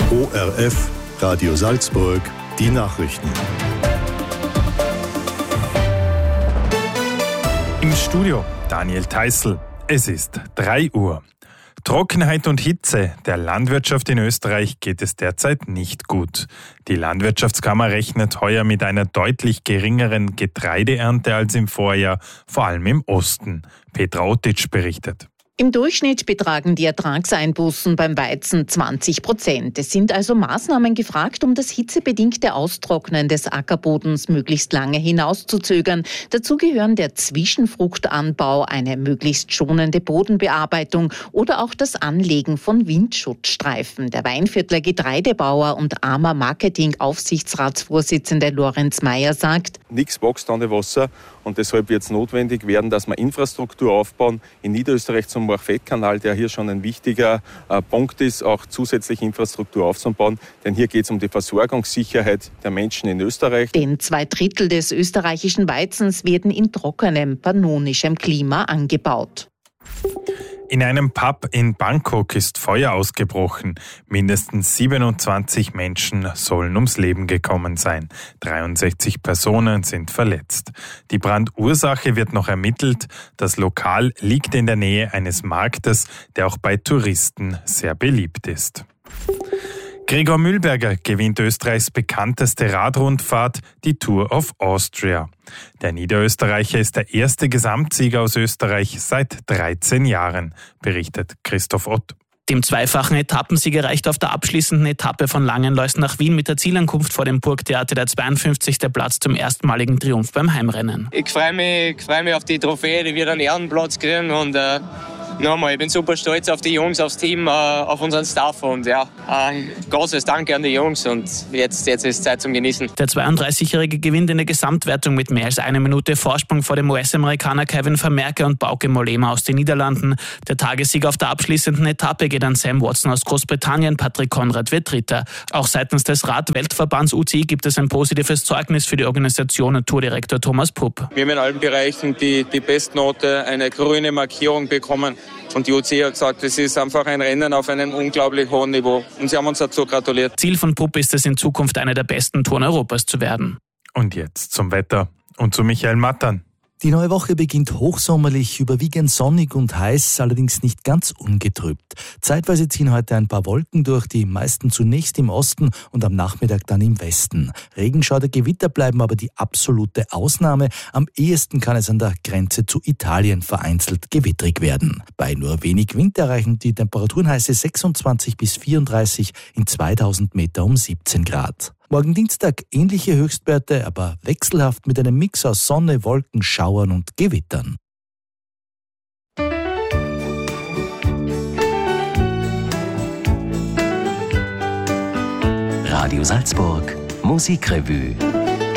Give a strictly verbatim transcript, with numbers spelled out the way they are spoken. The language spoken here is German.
O R F, Radio Salzburg, die Nachrichten. Im Studio Daniel Theißl. Es ist drei Uhr. Trockenheit und Hitze. Der Landwirtschaft in Österreich geht es derzeit nicht gut. Die Landwirtschaftskammer rechnet heuer mit einer deutlich geringeren Getreideernte als im Vorjahr, vor allem im Osten. Petra Otic berichtet. Im Durchschnitt betragen die Ertragseinbußen beim Weizen zwanzig Prozent. Es sind also Maßnahmen gefragt, um das hitzebedingte Austrocknen des Ackerbodens möglichst lange hinauszuzögern. Dazu gehören der Zwischenfruchtanbau, eine möglichst schonende Bodenbearbeitung oder auch das Anlegen von Windschutzstreifen. Der Weinviertler Getreidebauer und Armer Marketing-Aufsichtsratsvorsitzende Lorenz Meyer sagt: Nichts wächst an dem Wasser und deshalb wird es notwendig werden, dass wir Infrastruktur aufbauen. In Niederösterreich zum Morfett-Kanal, der hier schon ein wichtiger äh, Punkt ist, auch zusätzliche Infrastruktur aufzubauen. Denn hier geht es um die Versorgungssicherheit der Menschen in Österreich. Denn zwei Drittel des österreichischen Weizens werden in trockenem, pannonischem Klima angebaut. In einem Pub in Bangkok ist Feuer ausgebrochen. Mindestens siebenundzwanzig Menschen sollen ums Leben gekommen sein. dreiundsechzig Personen sind verletzt. Die Brandursache wird noch ermittelt. Das Lokal liegt in der Nähe eines Marktes, der auch bei Touristen sehr beliebt ist. Gregor Mühlberger gewinnt Österreichs bekannteste Radrundfahrt, die Tour of Austria. Der Niederösterreicher ist der erste Gesamtsieger aus Österreich seit dreizehn Jahren, berichtet Christoph Ott. Dem zweifachen Etappensieger reicht auf der abschließenden Etappe von Langenlois nach Wien mit der Zielankunft vor dem Burgtheater der zweiundfünfzigste Platz zum erstmaligen Triumph beim Heimrennen. Ich freue mich, ich freue mich auf die Trophäe, die wir einen Ehrenplatz kriegen und äh nochmal, ich bin super stolz auf die Jungs, aufs Team, auf unseren Staff und ja, ein großes Danke an die Jungs und jetzt, jetzt ist Zeit zum Genießen. Der zweiunddreißigjährige gewinnt in der Gesamtwertung mit mehr als einer Minute Vorsprung vor dem U S-Amerikaner Kevin Vermerke und Bauke Mollema aus den Niederlanden. Der Tagessieg auf der abschließenden Etappe geht an Sam Watson aus Großbritannien, Patrick Konrad wird Dritter. Auch seitens des Rad-Weltverbands U C I gibt es ein positives Zeugnis für die Organisation und Tourdirektor Thomas Pupp. Wir haben in allen Bereichen die, die Bestnote, eine grüne Markierung bekommen. Und die U C I hat gesagt, es ist einfach ein Rennen auf einem unglaublich hohen Niveau. Und sie haben uns dazu gratuliert. Ziel von Pupp ist es, in Zukunft eine der besten Touren Europas zu werden. Und jetzt zum Wetter und zu Michael Mattern. Die neue Woche beginnt hochsommerlich, überwiegend sonnig und heiß, allerdings nicht ganz ungetrübt. Zeitweise ziehen heute ein paar Wolken durch, die meisten zunächst im Osten und am Nachmittag dann im Westen. Regenschauer, Gewitter bleiben aber die absolute Ausnahme. Am ehesten kann es an der Grenze zu Italien vereinzelt gewittrig werden. Bei nur wenig Wind erreichen die Temperaturen heiße sechsundzwanzig bis vierunddreißig, in zweitausend Meter um siebzehn Grad. Morgen Dienstag ähnliche Höchstwerte, aber wechselhaft mit einem Mix aus Sonne, Wolken, Schauern und Gewittern. Radio Salzburg, Musikrevue.